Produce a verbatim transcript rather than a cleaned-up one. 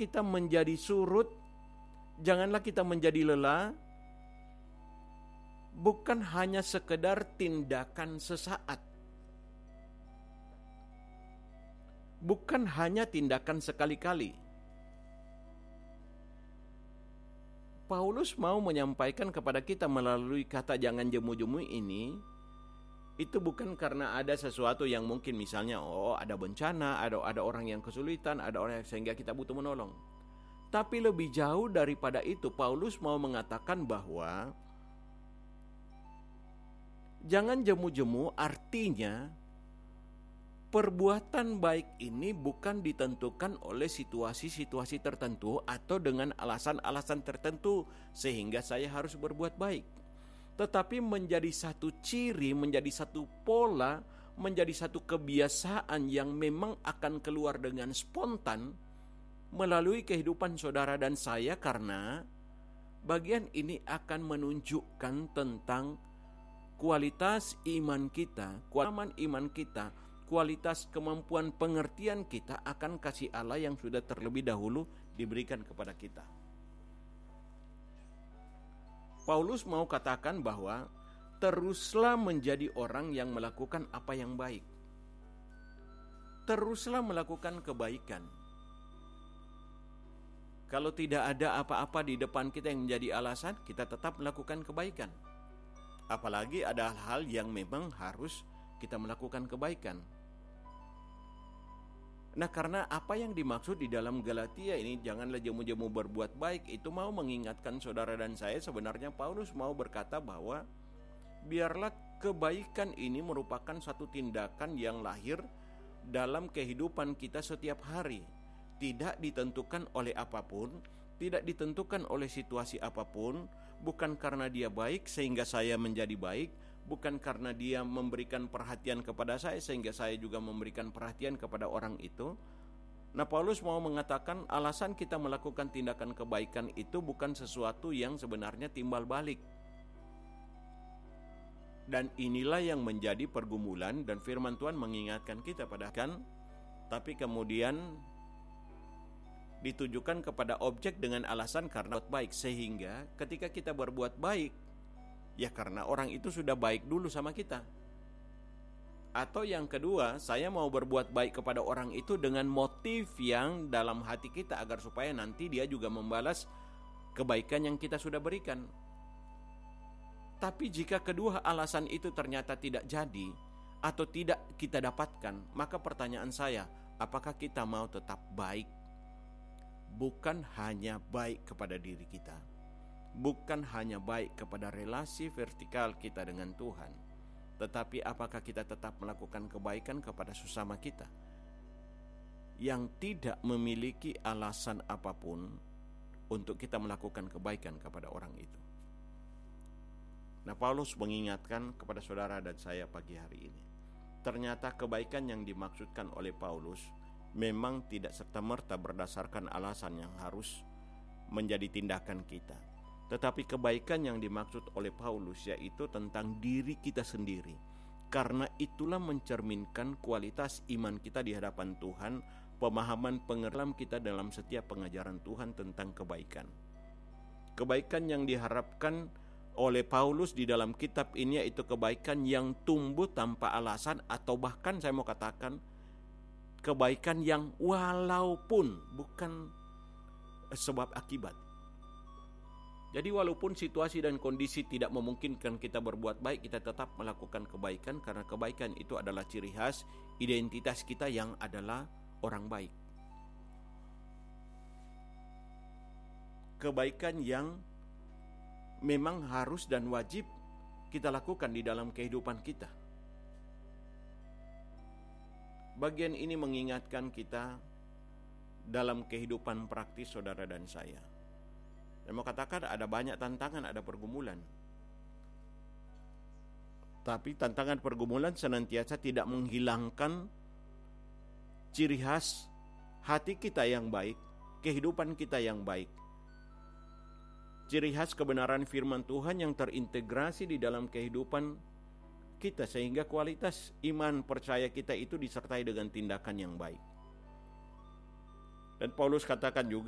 kita menjadi surut, janganlah kita menjadi lelah, bukan hanya sekedar tindakan sesaat, bukan hanya tindakan sekali-kali. Paulus mau menyampaikan kepada kita melalui kata jangan jemu-jemu ini, itu bukan karena ada sesuatu yang mungkin misalnya oh ada bencana, ada ada orang yang kesulitan, ada orang yang sehingga kita butuh menolong. Tapi lebih jauh daripada itu, Paulus mau mengatakan bahwa jangan jemu-jemu artinya perbuatan baik ini bukan ditentukan oleh situasi-situasi tertentu atau dengan alasan-alasan tertentu sehingga saya harus berbuat baik. Tetapi menjadi satu ciri, menjadi satu pola, menjadi satu kebiasaan yang memang akan keluar dengan spontan melalui kehidupan saudara dan saya, karena bagian ini akan menunjukkan tentang kualitas iman kita, kualitas iman kita, kualitas kemampuan pengertian kita akan kasih Allah yang sudah terlebih dahulu diberikan kepada kita. Paulus mau katakan bahwa teruslah menjadi orang yang melakukan apa yang baik. Teruslah melakukan kebaikan. Kalau tidak ada apa-apa di depan kita yang menjadi alasan, kita tetap melakukan kebaikan. Apalagi ada hal yang memang harus kita melakukan kebaikan. Nah, karena apa yang dimaksud di dalam Galatia ini, janganlah jemu-jemu berbuat baik, itu mau mengingatkan saudara dan saya, sebenarnya Paulus mau berkata bahwa biarlah kebaikan ini merupakan satu tindakan yang lahir dalam kehidupan kita setiap hari. Tidak ditentukan oleh apapun, tidak ditentukan oleh situasi apapun, bukan karena dia baik sehingga saya menjadi baik, bukan karena dia memberikan perhatian kepada saya sehingga saya juga memberikan perhatian kepada orang itu. Nah, Paulus mau mengatakan alasan kita melakukan tindakan kebaikan itu bukan sesuatu yang sebenarnya timbal balik. Dan inilah yang menjadi pergumulan, dan firman Tuhan mengingatkan kita pada kan, tapi kemudian ditujukan kepada objek dengan alasan karena baik, sehingga ketika kita berbuat baik, ya karena orang itu sudah baik dulu sama kita. Atau yang kedua, saya mau berbuat baik kepada orang itu dengan motif yang dalam hati kita agar supaya nanti dia juga membalas kebaikan yang kita sudah berikan. Tapi jika kedua alasan itu ternyata tidak jadi atau tidak kita dapatkan, maka pertanyaan saya, apakah kita mau tetap baik? Bukan hanya baik kepada diri kita, bukan hanya baik kepada relasi vertikal kita dengan Tuhan, tetapi apakah kita tetap melakukan kebaikan kepada sesama kita yang tidak memiliki alasan apapun untuk kita melakukan kebaikan kepada orang itu. Nah, Paulus mengingatkan kepada saudara dan saya pagi hari ini, ternyata kebaikan yang dimaksudkan oleh Paulus memang tidak serta-merta berdasarkan alasan yang harus menjadi tindakan kita. Tetapi kebaikan yang dimaksud oleh Paulus yaitu tentang diri kita sendiri. Karena itulah mencerminkan kualitas iman kita di hadapan Tuhan, pemahaman pengertian kita dalam setiap pengajaran Tuhan tentang kebaikan. Kebaikan yang diharapkan oleh Paulus di dalam kitab ini yaitu kebaikan yang tumbuh tanpa alasan, atau bahkan saya mau katakan kebaikan yang walaupun bukan sebab akibat. Jadi walaupun situasi dan kondisi tidak memungkinkan kita berbuat baik, kita tetap melakukan kebaikan karena kebaikan itu adalah ciri khas identitas kita yang adalah orang baik. Kebaikan yang memang harus dan wajib kita lakukan di dalam kehidupan kita. Bagian ini mengingatkan kita dalam kehidupan praktis saudara dan saya. Saya mau katakan ada banyak tantangan, ada pergumulan. Tapi tantangan pergumulan senantiasa tidak menghilangkan ciri khas hati kita yang baik, kehidupan kita yang baik. Ciri khas kebenaran firman Tuhan yang terintegrasi di dalam kehidupan kita, sehingga kualitas iman percaya kita itu disertai dengan tindakan yang baik. Dan Paulus katakan juga